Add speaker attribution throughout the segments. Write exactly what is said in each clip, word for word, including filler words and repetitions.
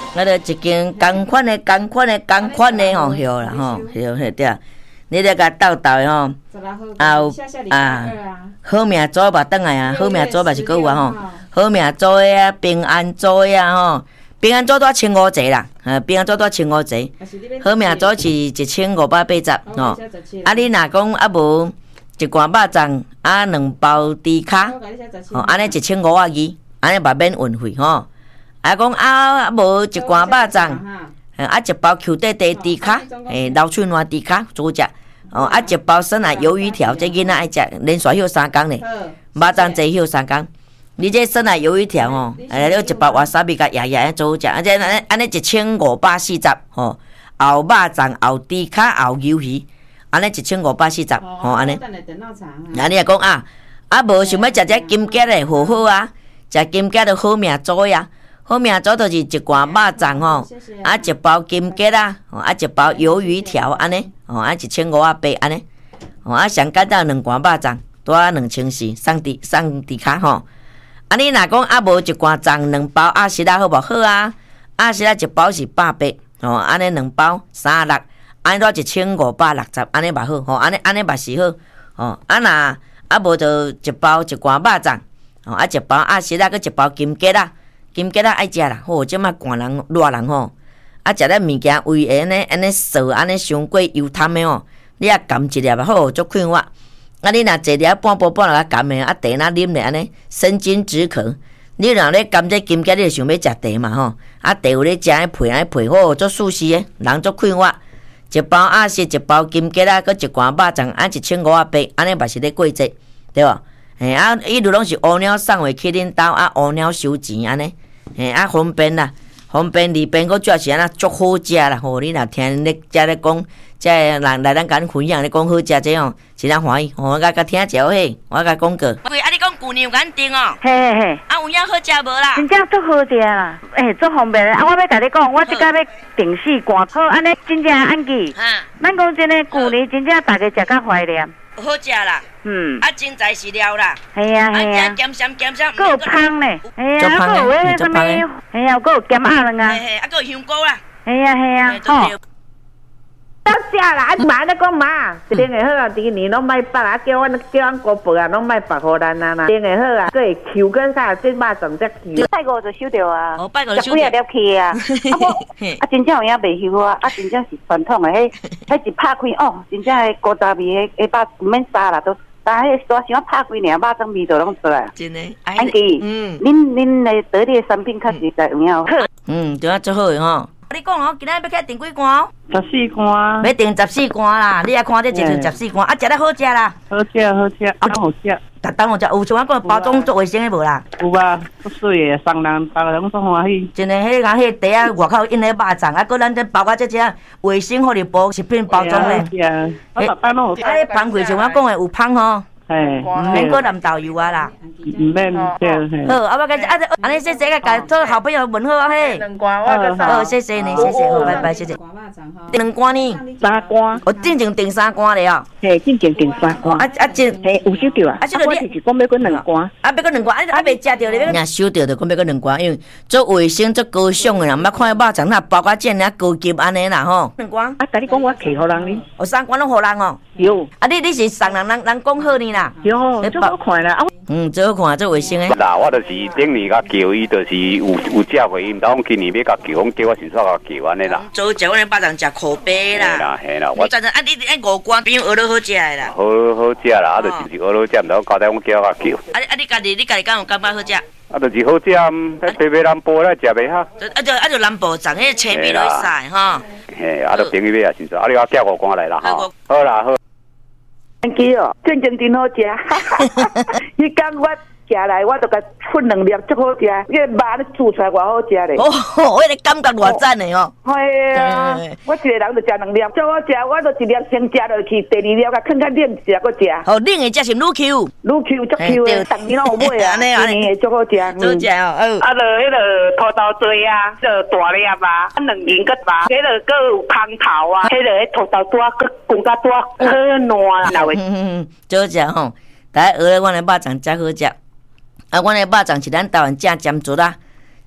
Speaker 1: 那个一间同款的、同款的、同款的吼，对啦吼，对对对。你咧甲斗斗吼，啊有啊，好命做吧转来啊，好命做吧是讲有啊吼，好命做的啊，平安做的啊吼，平安做多千五折啦，呃，平安做多千五折，好命做是一千五百八十吼，啊你若讲啊无一罐肉粽啊两包猪卡，吼，安尼一千五百二，安尼嘛免运费吼，啊讲啊无一罐肉粽。啊，一包 Q 弟弟猪卡，诶，老脆软猪卡主食。哦，啊，一包生来鱿鱼条，这囡仔爱食，连续休三工咧，肉粽坐休三工。你这生来鱿鱼条哦，哎，你一包瓦萨比甲爷爷做好食，啊，这安尼安尼一千五百四十，吼，后肉粽、后猪卡、后鱿鱼，安尼一千五百四十，吼，安尼。啊，你若讲啊，啊无想要食只金桔的，好好啊，食金桔的好命做呀。好命做就是一罐肉粽吼，啊一包金桔啊，啊一包鱿鱼条安尼，哦啊一千五百八安尼，哦啊上简单两罐肉粽，多啊两千四，送猪送猪卡吼。啊你若讲啊无一罐粽两包阿西拉好无好啊？阿西拉一包是百八，哦安尼两包三六，安尼多一千五百六十，安尼嘛好，吼安尼安尼嘛是好，哦啊若啊无就一包一罐肉粽，哦啊一包阿西拉，佮一包金桔啦。金桔仔爱食啦，吼！即马寒人热人吼，啊食咧物件胃会安尼安尼涩，安尼伤过油汤的吼，你啊含一粒啊好，足快活。啊你若一粒半包半落啊含的，啊茶若啉咧安尼生津止渴。你若咧含这金桔，你就想要食茶嘛吼？啊茶有咧食咧配安尼配好，足舒适的，人足快活。一包阿是一包金桔仔，佮一罐肉粽，啊一千五百八，安尼嘛是咧过节，对无？嘿啊，伊如拢是乌鸟送回去恁兜，啊乌鸟收钱安尼，嘿啊方便啦，方便利便，佫主要是安那足好食啦。吼，你若听咧遮咧讲，遮人来咱甲恁分享咧讲好食这样，是咱欢喜。吼，我甲甲听者嘿，我甲讲过。喂，啊你讲旧年有甲订哦？嘿嘿嘿。啊有影好食无啦？真正足好食啦，诶，足方便啊！我要甲你讲，我即摆要订四罐，好安尼真正安记。哈。咱讲真诶，旧年真正大家食较怀念。好食啦，嗯，啊，真材实料啦，系啊系啊，咸咸咸咸，佫有香咧，系啊，佫有迄什么，系啊，佫有咸鸭卵啊，嘿嘿，啊，佫有香菇啦，系啊系啊，吼。到食啦，啊妈咧讲妈，一定会好啊，第二年拢卖白啊，叫阮叫阮姑婆啊，拢卖白互咱啊啦，一定会好啊，佫会 Q 跟啥，即肉粽则 Q。拜五就收着啊，哦，拜五就收着。十几啊粒去啊，啊，真正有影袂收啊，啊，真正是传统的，迄迄一拍开哦，真正的古早味，迄迄把唔免杀啦，都，但迄大想拍开尔，肉粽味道拢出来。真诶，安记，嗯，恁恁的得力产品确实在有影好。嗯，对啊，最好的吼。你讲哦，今仔要起订几罐哦？十四罐。要订十四罐啦！你来看这一份十四罐，啊，食得好食啦。好食好食，啊好食。逐当好食，有像我讲包装做卫生的无啦？有啊，足水的，送人别个拢足欢喜。真的，迄个迄袋啊，外口印的肉粽，啊，搁咱这包啊这只卫生互你包食品包装的。是啊，我逐摆拢有。啊，你芳开像我讲的有芳吼。嘿，唔免搁淋豆油啊啦，唔免对。好，啊，我甲啊，安尼谢谢个甲做好朋友问好啊嘿。两罐我个好，谢谢你，谢谢，好，拜拜，谢谢。两罐呢？三罐。我正正订三罐了哦。嘿，正正订三罐。啊啊，正嘿有收到啊？啊，收到你是讲要搁两罐？啊，要搁两罐，啊啊，未食着咧。若收到就讲要搁两罐，因为做卫生做高尚的人，毋捌看肉粽那包甲这尔高级安尼啦吼。两罐。啊，甲你讲我客互人呢？哦，三罐拢互人哦。有。啊，你你是送人人人讲好呢啦？有，最好看啦！嗯，最好看，最卫生诶。嗱，我就是顶年甲叫伊，就是有有食回伊，毋当今年要甲叫，讲叫我是煞甲叫安尼啦。做食阮诶肉粽食口碑啦。系啦，系啦。我真正啊，你你五罐比鹅肉好食诶啦。好好食啦，啊，就是鹅肉食，毋当交代我叫我叫。啊啊，你家己你家己敢有感觉好食？啊，就是好食，迄北北南部咧食袂好。啊就啊就南部粽迄青米落去晒吼。嘿，啊，就朋友买啊，先说，啊，你我叫五罐来啦，吼。好啦，好。安记哦，真正真好食。迄天我食来，我就甲分两粒，足好食。迄个肉咧煮出来偌好食咧。哦，迄个感觉偌赞的哦。系啊，我一个人就食两粒，足好食。我就一粒先食落去，第二粒甲囥较冷食搁食。哦，冷的食是愈 Q， 愈 Q 足 Q 的，逐年拢有买啊。安尼安尼的足好食。足好食哦。啊，就迄个土豆粿啊，就大粒啊，啊两仁搁吧，迄个搁有空头啊，迄个迄土豆多搁滚较多，好烂啦。嗯嗯，足好食吼。大家学咧，阮的肉粽真好食。啊，阮的肉粽是咱台湾正尖做啦，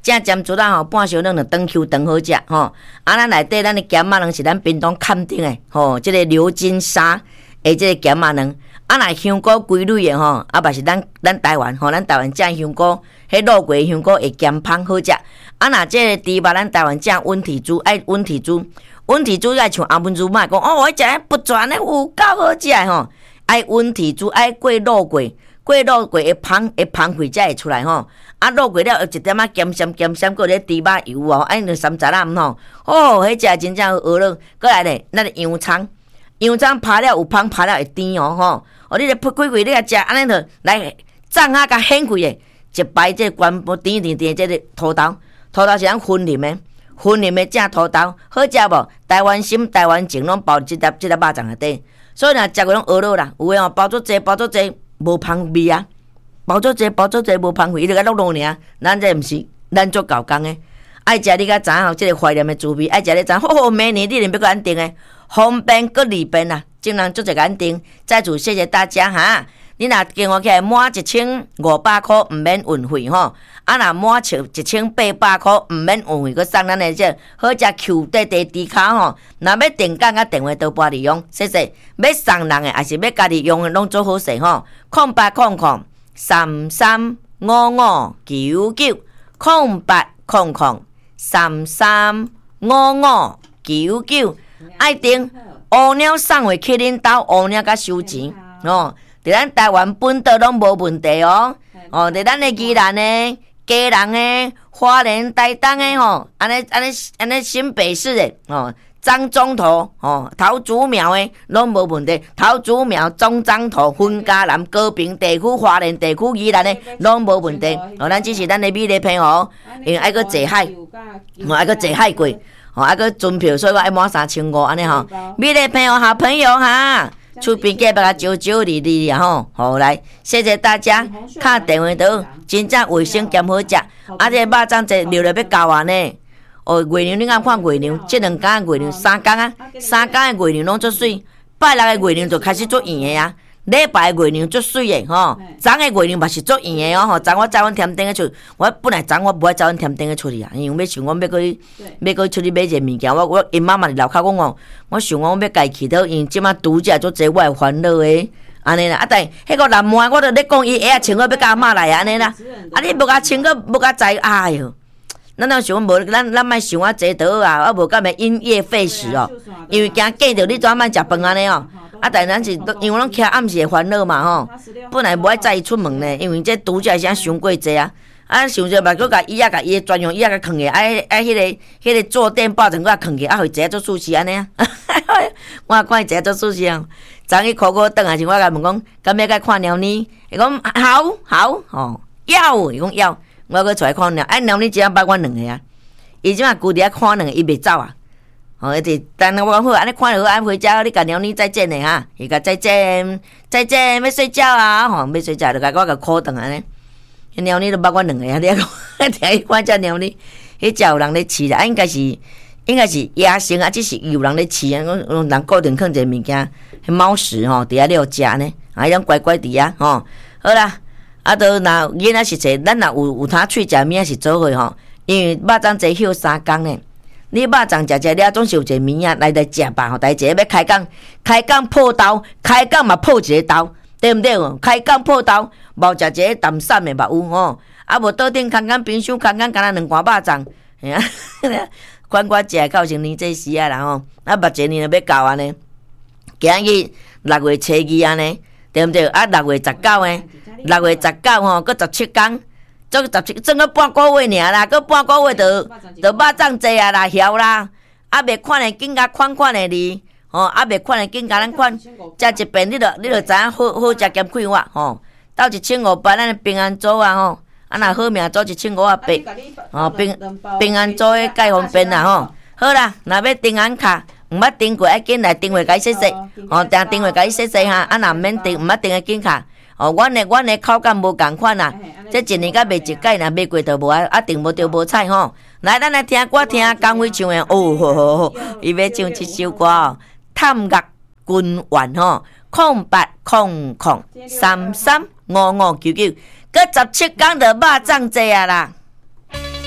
Speaker 1: 正尖珠啦吼，半烧软就长 Q 长好食吼。啊，咱内底咱的咸仔卵是咱屏东坎顶的吼，即、这个流金沙的即个咸仔卵。啊，若香菇规类的吼，啊，嘛是咱咱台湾吼，咱台湾正香菇，迄肉桂香菇会咸芳好食。啊，若即个猪肉咱台湾正温体猪，爱温体猪，温体猪爱像阿文猪妈讲，哦，我食迄不全的有够好食吼，爱温体猪爱过肉桂。过肉桂会芳会芳开才会出来吼，啊肉桂了有一点仔咸咸咸咸，搁咧猪肉油哦，爱两三十粒吼，哦，迄食真正好乐。过来咧，咱的洋葱，洋葱拍了有芳，拍了会甜哦吼。哦，你咧劈开开，你甲食，安尼就来炸下甲掀开诶，一排这全部甜甜甜这个土豆，土豆是咱薰淋的，薰淋的正土豆，好食无？台湾心、台湾情拢包即粒即粒肉粽内底，所以若食过拢学落啦，有诶吼包做济，包做济。无芳味啊，包做济包做济无芳味，伊就甲落落尔。咱这毋是，咱做搞工诶，爱食你甲知影即个怀念诶滋味，爱食你知，好好明年你连要甲咱订诶，方便搁利便啊，尽量做一咱订。再次谢谢大家哈，你若经我起来满一千五百块毋免运费吼，啊若满一千八百块毋免运费，搁送咱诶这好食 Q 弟弟猪卡吼。若要订购甲电话都拨利用，谢谢。要送人诶，还是要家己用诶，拢做好势吼。空八空空三三五五九九，空八空空三三五五九九，爱订乌鸟送回去恁兜，乌鸟甲收钱哦。伫咱台湾本岛拢无问题哦。哦，伫咱诶宜兰诶、嘉南诶、花莲、台东诶吼，安尼安尼安尼新北市诶哦。樟中头哦，桃竹苗诶，拢无问题。桃竹苗、中樟头、分嘉南、高屏地区、花莲地区、宜兰诶，拢无问题。哦，咱只是咱诶美丽朋友，因为爱搁坐海，哦，爱搁坐海过，哦，爱搁存票，所以我爱满三千五安尼吼。美丽朋友、好朋友哈，厝边隔壁个九九里里啊吼，好来，谢谢大家。敲电话都真正卫生兼好食，啊，这肉粽这留了要交完呢。哦，月娘你敢看月娘？即两天月娘三天啊，三天的月娘拢足水，拜六的月娘就开始足圆的啊，礼拜的月娘足水的吼，昨的月娘嘛是足圆的哦吼。昨我早阮添丁个出，我本来昨我不爱早阮添丁个出去啊，因为要想我要去要去出去买一个物件，我我因妈嘛伫楼骹讲哦，我想我要家己去倒，因为即马拄则足济我会烦恼的。安尼啦，啊！但迄个南门我著咧讲伊鞋啊穿个要甲阿嬷来安尼啦，啊！你无甲穿个无甲知，哎哟！咱若想无，咱咱莫想啊，坐倒啊，啊无干咪因噎废食哦。因为惊见着你怎莫食饭安尼哦。啊，但咱是因为咱徛暗时会烦恼嘛吼，本来无爱载伊出门呢，因为这拄则是啊伤过济啊。啊，想着嘛，佮甲伊啊，甲伊专用伊啊，甲囥起，啊，啊，迄个迄个坐垫抱枕，佮囥起，啊，互坐做舒适安尼啊。我看伊坐做舒适啊。昨日考考转来时，我甲问讲，敢要甲看猫呢？伊讲好好吼，要，伊讲要。我搁出来看鸟，哎，鸟你只样捌我两个啊？伊即马固定看两个，伊袂走啊。哦，一直等我讲好，安尼看好，安回家，你甲鸟你再见的哈。伊甲再见，再见，要睡觉啊！吼，要睡觉就甲我甲靠顿安尼。迄鸟你都捌我两个啊！你讲，听伊看只鸟你，迄只有人咧饲啦，啊，应该是应该是野生啊，只是有人咧饲啊。讲人固定放一个物件，迄猫屎吼，伫遐了食呢，啊，种乖乖伫遐吼。好啦。啊，都若囡仔是坐，咱若有有通喙食物是做伙吼，因为肉粽坐休三工呢。你肉粽食食了，总是有一个物仔来来食吧吼。大家要开工，开工破豆，开工嘛破一个豆，对毋对？开工破豆，无食一个淡散的嘛有吼。啊，无倒顶空空冰箱，空空干那两罐肉粽，嘿啊，款款食到成年这时啊啦吼。啊，目前年就要到安尼，今日六月初二安尼，对毋对？啊，六月十九诶。六月十九吼，搁十七天，做十七，剩个半个月尔啦，搁半个月就就肉粽济啊啦，晓啦，啊袂款的紧甲款款的哩，吼，啊袂款的紧甲咱款，食一遍你着你着知影好好食兼快活吼，斗一千五百咱的平安组啊吼，啊若好命组一千五啊八，吼平平安组的介方便啦吼，好啦，若要订安卡。毋捌订过，爱紧来订话甲伊说说，吼，订订话甲伊说说哈，啊若毋免订，毋捌订的紧卡。哦，阮的阮的口感无共款啦，这一年甲卖一届，若卖过就无啊，啊订无着无彩吼。来，咱来听歌，听江蕙唱的哦，好好好，伊要唱一首歌哦，探月君愿吼，空八空空三三五五九九，搁十七天就肉粽节啊啦。